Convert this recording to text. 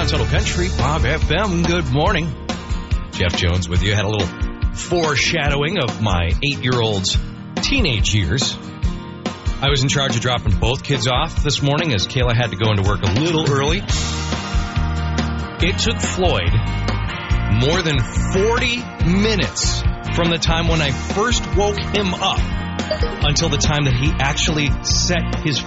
on Total Country, Bob FM. Good morning. Jeff Jones with you. Had a little foreshadowing of my 8-year-old's teenage years. I was in charge of dropping both kids off this morning as Kayla had to go into work a little early. It took Floyd more than 40 minutes from the time when I first woke him up until the time that he actually set his